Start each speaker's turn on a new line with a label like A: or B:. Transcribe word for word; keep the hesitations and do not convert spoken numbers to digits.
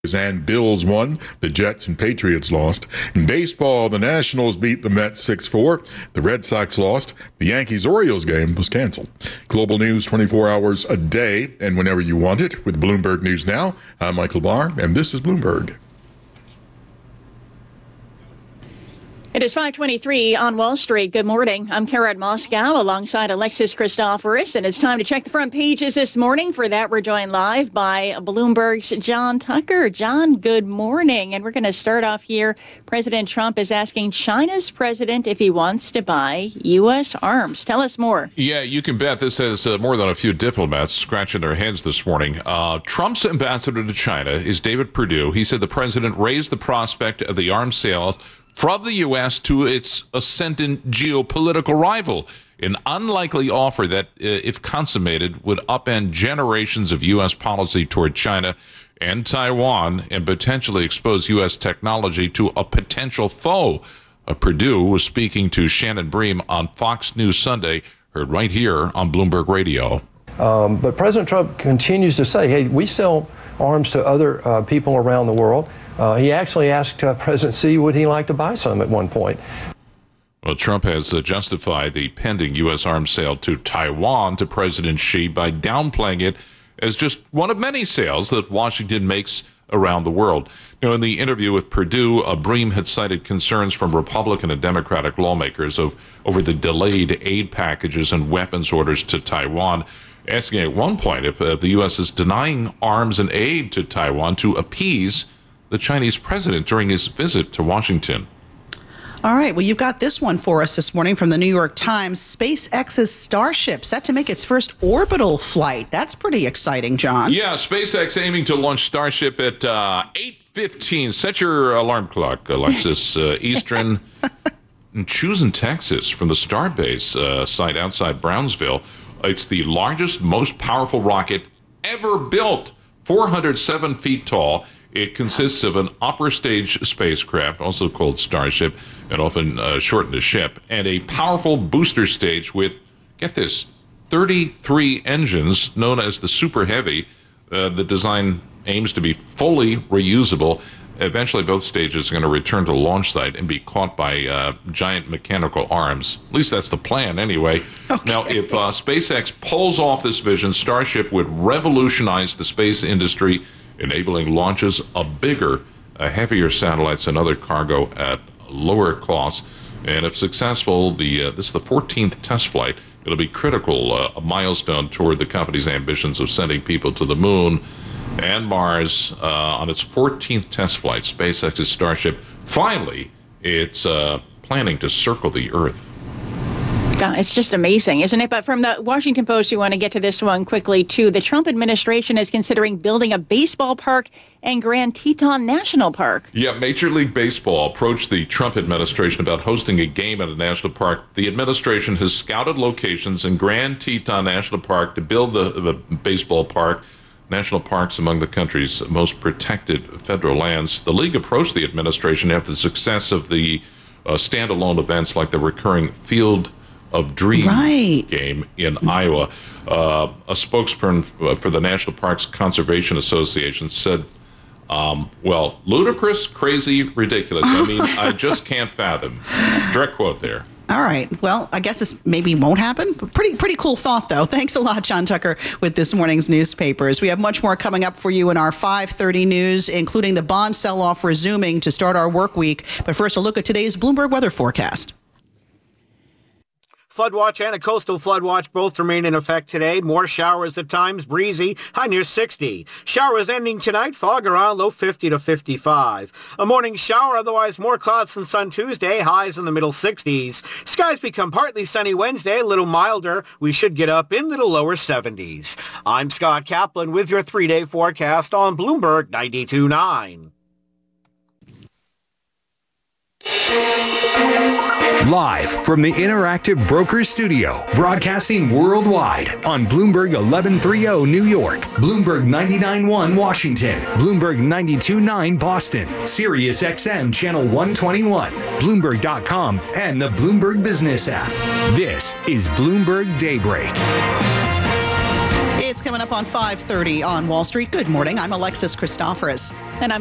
A: And Bills won. The Jets and Patriots lost. In baseball, the Nationals beat the Mets six four. The Red Sox lost. The Yankees-Orioles game was canceled. Global news twenty-four hours a day and whenever you want it with Bloomberg News Now. I'm Michael Barr, and this is Bloomberg.
B: It is five twenty-three on Wall Street. Good morning. I'm Karen Moscow alongside Alexis Christoforous, and it's time to check the front pages this morning. For that, we're joined live by Bloomberg's John Tucker. John, good morning. And we're going to start off here. President Trump is asking China's president if he wants to buy U S arms. Tell us more.
C: Yeah, you can bet this has uh, more than a few diplomats scratching their heads this morning. Uh, Trump's ambassador to China is David Perdue. He said the president raised the prospect of the arms sales from the U S to its ascendant geopolitical rival, an unlikely offer that, uh, if consummated, would upend generations of U S policy toward China and Taiwan and potentially expose U S technology to a potential foe. Uh, Perdue was speaking to Shannon Bream on Fox News Sunday, heard right here on Bloomberg Radio.
D: Um, but President Trump continues to say, hey, we sell arms to other uh, people around the world. Uh, he actually asked uh, President Xi would he like to buy some at one point.
C: Well, Trump has uh, justified the pending U S arms sale to Taiwan to President Xi by downplaying it as just one of many sales that Washington makes around the world. You know, in the interview with Perdue, uh, Bream had cited concerns from Republican and Democratic lawmakers of over the delayed aid packages and weapons orders to Taiwan, asking at one point if uh, the U S is denying arms and aid to Taiwan to appease the Chinese president during his visit to Washington.
E: All right. Well, you've got this one for us this morning from the New York Times. SpaceX's Starship set to make its first orbital flight. That's pretty exciting, John.
C: Yeah, SpaceX aiming to launch Starship at uh, eight fifteen. Set your alarm clock, Alexis. uh, Eastern and choosing Texas from the Starbase uh, site outside Brownsville. It's the largest, most powerful rocket ever built, four hundred seven feet tall. It consists of an upper stage spacecraft, also called Starship, and often uh, shortened to ship, and a powerful booster stage with, get this, thirty-three engines known as the Super Heavy. Uh, the design aims to be fully reusable. Eventually, both stages are going to return to the launch site and be caught by uh, giant mechanical arms. At least that's the plan, anyway. Okay. Now, if uh, SpaceX pulls off this vision, Starship would revolutionize the space industry, enabling launches of bigger, uh, heavier satellites and other cargo at lower costs. And if successful, the uh, this is the fourteenth test flight. It'll be critical, uh, a milestone toward the company's ambitions of sending people to the moon and Mars. Uh, on its fourteenth test flight, SpaceX's Starship, finally, it's uh, planning to circle the Earth.
B: God, it's just amazing, isn't it? But from the Washington Post, we want to get to this one quickly, too. The Trump administration is considering building a baseball park in Grand Teton National Park.
C: Yeah, Major League Baseball approached the Trump administration about hosting a game at a national park. The administration has scouted locations in Grand Teton National Park to build the, the baseball park. National parks among the country's most protected federal lands. The league approached the administration after the success of the uh, standalone events like the recurring Field of Dream
E: right.
C: game in Iowa. Uh, a spokesperson for the National Parks Conservation Association said, um, well, ludicrous, crazy, ridiculous. I mean, I just can't fathom. Direct quote there.
E: All right. Well, I guess this maybe won't happen. Pretty pretty cool thought, though. Thanks a lot, John Tucker, with this morning's newspapers. We have much more coming up for you in our five thirty news, including the bond sell-off resuming to start our work week. But first, a look at today's Bloomberg weather forecast.
F: Flood watch and a coastal flood watch both remain in effect today. More showers at times, breezy, high near sixty. Showers ending tonight, fog around low fifty to fifty-five. A morning shower, otherwise more clouds than sun Tuesday, highs in the middle sixties. Skies become partly sunny Wednesday, a little milder. We should get up in the lower seventies. I'm Scott Kaplan with your three-day forecast on Bloomberg ninety-two point nine.
G: Live from the Interactive Brokers Studio, broadcasting worldwide on Bloomberg eleven thirty New York, Bloomberg ninety-nine point one Washington, Bloomberg ninety-two point nine Boston, Sirius X M Channel one twenty-one, Bloomberg dot com, and the Bloomberg Business app. This is Bloomberg Daybreak.
E: It's That's coming up on five thirty on Wall Street. Good morning. I'm Alexis Christoforous.
B: And I'm